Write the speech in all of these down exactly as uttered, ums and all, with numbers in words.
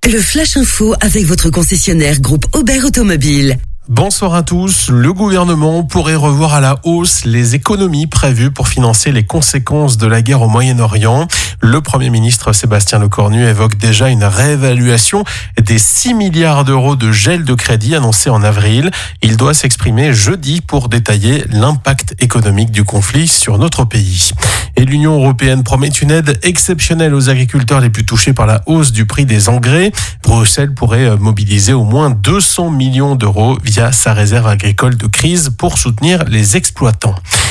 Le Flash Info avec votre concessionnaire groupe Aubert Automobile. Bonsoir à tous. Le gouvernement pourrait revoir à la hausse les économies prévues pour financer les conséquences de la guerre au Moyen-Orient. Le Premier ministre Sébastien Lecornu évoque déjà une réévaluation des six milliards d'euros de gel de crédit annoncé en avril. Il doit s'exprimer jeudi pour détailler l'impact économique du conflit sur notre pays. Et l'Union européenne promet une aide exceptionnelle aux agriculteurs les plus touchés par la hausse du prix des engrais. Bruxelles pourrait mobiliser au moins deux cents millions d'euros via sa réserve agricole de crise pour soutenir les exploitants.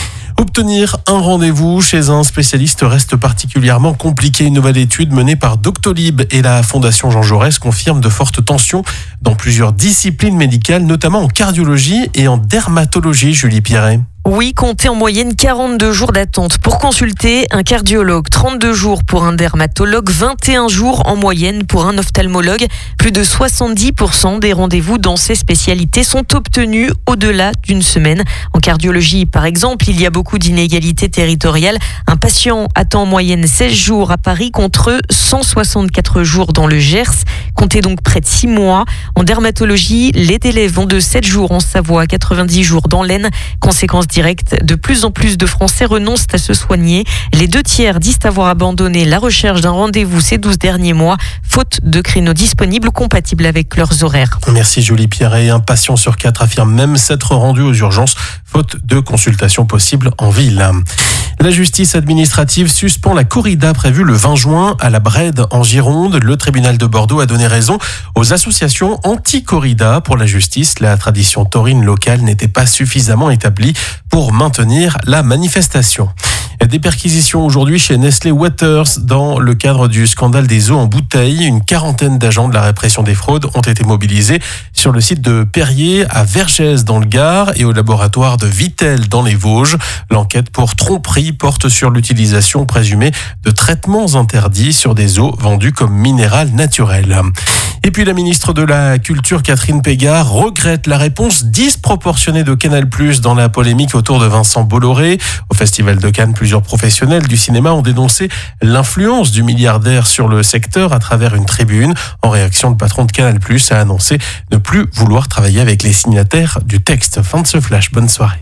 Obtenir un rendez-vous chez un spécialiste reste particulièrement compliqué. Une nouvelle étude menée par Doctolib et la Fondation Jean Jaurès confirme de fortes tensions dans plusieurs disciplines médicales, notamment en cardiologie et en dermatologie, Julie Pierret. Oui, comptez en moyenne quarante-deux jours d'attente pour consulter un cardiologue, trente-deux jours pour un dermatologue, vingt et un jours en moyenne pour un ophtalmologue. Plus de soixante-dix pour cent des rendez-vous dans ces spécialités sont obtenus au-delà d'une semaine. En cardiologie, par exemple, il y a beaucoup d'inégalités territoriales. Un patient attend en moyenne seize jours à Paris contre cent soixante-quatre jours dans le Gers. Comptez donc près de six mois. En dermatologie, les délais vont de sept jours en Savoie à quatre-vingt-dix jours dans l'Aisne. Conséquence directe, de plus en plus de Français renoncent à se soigner. Les deux tiers disent avoir abandonné la recherche d'un rendez-vous ces douze derniers mois, faute de créneaux disponibles compatibles avec leurs horaires. Merci Julie Pierret. Un patient sur quatre affirme même s'être rendu aux urgences, faute de consultation possible en ville. La justice administrative suspend la corrida prévue le vingt juin à la Brède en Gironde. Le tribunal de Bordeaux a donné raison aux associations anti-corrida. Pour la justice, la tradition taurine locale n'était pas suffisamment établie pour maintenir la manifestation. Des perquisitions aujourd'hui chez Nestlé Waters dans le cadre du scandale des eaux en bouteille. Une quarantaine d'agents de la répression des fraudes ont été mobilisés sur le site de Perrier à Vergès dans le Gard et au laboratoire de Vittel dans les Vosges. L'enquête pour tromperie porte sur l'utilisation présumée de traitements interdits sur des eaux vendues comme minérales naturelles. Et puis la ministre de la Culture, Catherine Pégard, regrette la réponse disproportionnée de Canal plus, dans la polémique autour de Vincent Bolloré. Au Festival de Cannes, plusieurs professionnels du cinéma ont dénoncé l'influence du milliardaire sur le secteur à travers une tribune. En réaction, le patron de Canal plus a annoncé ne plus vouloir travailler avec les signataires du texte. Fin de ce flash, bonne soirée.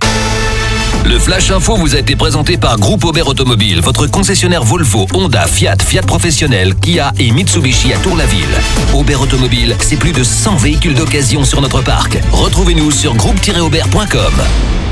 Le Flash Info vous a été présenté par Groupe Aubert Automobile, votre concessionnaire Volvo, Honda, Fiat, Fiat Professionnel, Kia et Mitsubishi à Tour-la-Ville. Aubert Automobile, c'est plus de cent véhicules d'occasion sur notre parc. Retrouvez-nous sur groupe tiret aubert point com.